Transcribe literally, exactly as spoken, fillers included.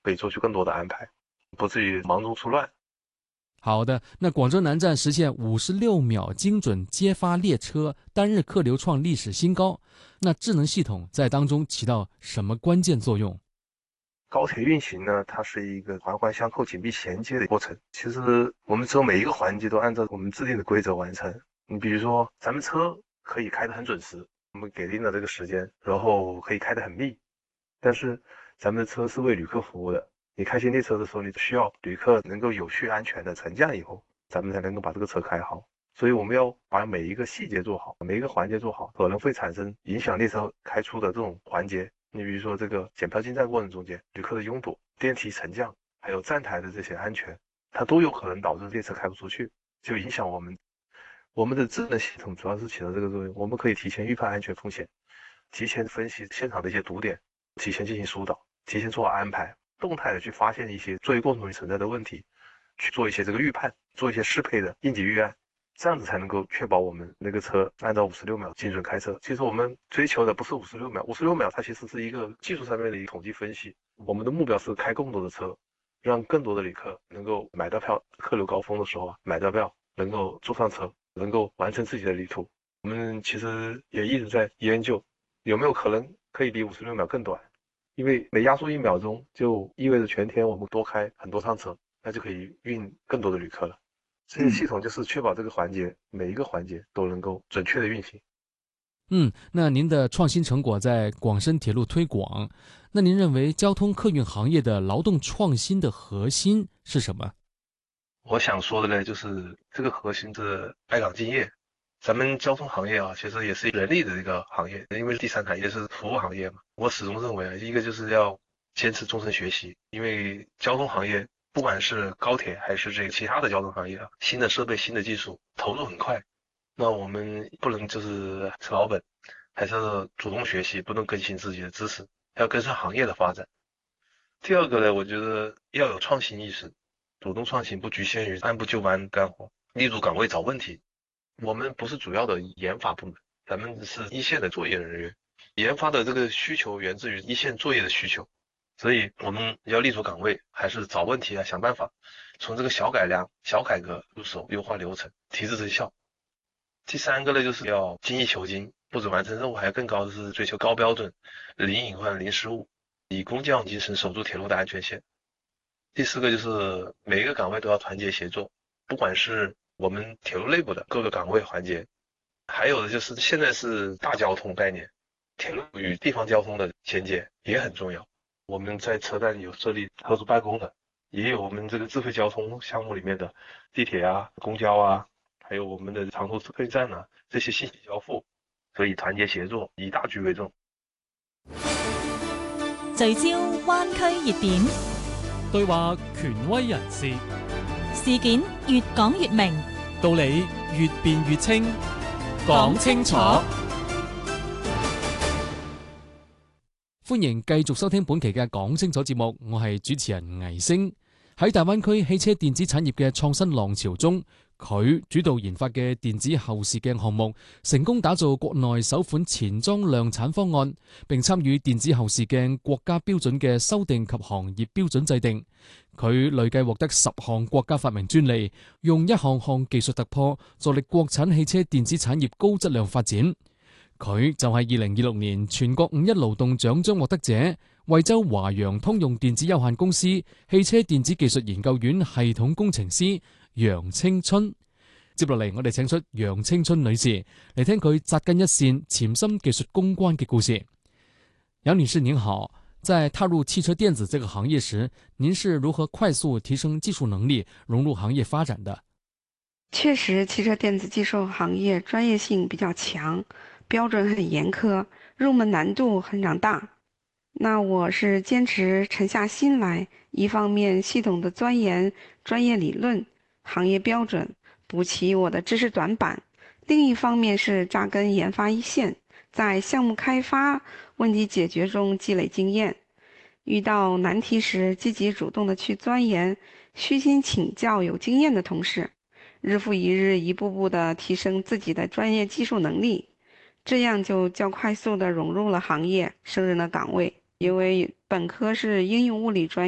可以做出更多的安排，不至于忙中出乱。 好的，那广州南站实现五十六秒精准接发列车，单日客流创历史新高。那智能系统在当中起到什么关键作用？ 高铁运行呢，它是一个环环相扣、紧密衔接的过程。其实我们只有每一个环节都按照我们制定的规则完成。你比如说，咱们车可以开得很准时，我们给定了这个时间，然后可以开得很密。但是咱们的车是为旅客服务的，你开行列车的时候，你需要旅客能够有序、安全的乘降以后，咱们才能够把这个车开好。所以我们要把每一个细节做好，每一个环节做好，可能会产生影响列车开出的这种环节。你比如说这个检票进站过程中间，旅客的拥堵、电梯沉降，还有站台的这些安全，它都有可能导致列车开不出去，就影响我们。我们的智能系统主要是起到这个作用，我们可以提前预判安全风险，提前分析现场的一些堵点，提前进行疏导，提前做好安排，动态的去发现一些作业过程中存在的问题，去做一些这个预判，做一些适配的应急预案。这样子才能够确保我们那个车按照五十六秒精准开车。其实我们追求的不是五十六秒，五十六秒它其实是一个技术上面的一个统计分析。我们的目标是开更多的车，让更多的旅客能够买到票，客流高峰的时候啊买到票，能够坐上车，能够完成自己的旅途。我们其实也一直在研究有没有可能可以比五十六秒更短，因为每压缩一秒钟就意味着全天我们多开很多趟车，那就可以运更多的旅客了。这些系统就是确保这个环节每一个环节都能够准确的运行。 嗯，那您的创新成果在广深铁路推广，那您认为交通客运行业的劳动创新的核心是什么？ 我想说的呢，就是这个核心是爱岗敬业。咱们交通行业啊，其实也是人力的一个行业，因为第三产业是服务行业嘛。我始终认为啊，一个就是要坚持终身学习，因为交通行业不管是高铁还是这个其他的交通行业啊，新的设备、新的技术投入很快，那我们不能就是吃老本，还是主动学习，不能更新自己的知识，要跟上行业的发展。第二个呢，我觉得要有创新意识，主动创新，不局限于按部就班干活，立足岗位找问题。我们不是主要的研发部门，咱们是一线的作业人员，研发的这个需求源自于一线作业的需求，所以我们要立足岗位，还是找问题啊，想办法，从这个小改良、小改革入手，优化流程，提质增效。第三个呢，就是要精益求精，不止完成任务，还要更高的是追求高标准，零隐患、零失误，以工匠精神守住铁路的安全线。第四个就是每一个岗位都要团结协作，不管是我们铁路内部的各个岗位环节，还有的就是现在是大交通概念，铁路与地方交通的衔接也很重要。我们在车站里有设立特殊办公的，也有我们这个智慧交通项目里面的地铁啊、公交啊，还有我们的长途客运站啊，这些信息交付，所以团结协作，以大局为重。 聚焦灣區熱點， 對話權威人士， 事件越講越明， 道理越辯越清，講清楚。 歡迎繼續收聽本期嘅講清楚節目，我係主持人倪星。喺大灣區汽車電子產業嘅創新浪潮中，佢主導研發嘅電子後視鏡項目，成功打造國內首款前裝量產方案，並參與電子後視鏡國家標準嘅修訂及行業標準制定。佢累計獲得十項國家發明專利，用一項項技術突破，助力國產汽車電子產業高質量發展。佢就係二零二六年全國五一勞動獎章獲得者，惠州華陽通用電子有限公司汽車電子技術研究院系統工程師楊青春。接落嚟，我哋請出楊青春女士嚟聽佢扎根一線潛心技術攻關嘅故事。楊女士您好，在踏入汽車電子這個行業時，您是如何快速提升技術能力，融入行業發展的？ 確實，汽車電子技術行業專業性比較強，標準很嚴苛，入門難度很長大。那我是堅持沉下心來，一方面系統的鑽研專業理論、行業標準，補齊我的知識短板；另一方面是扎根研發一線，在項目開發、問題解決中積累經驗。遇到難題時，積極主動的去鑽研，虛心請教有經驗的同事，日復一日，一步步的提升自己的專業技術能力，這樣就較快速的融入了行業，勝任了崗位。因為本科是應用物理專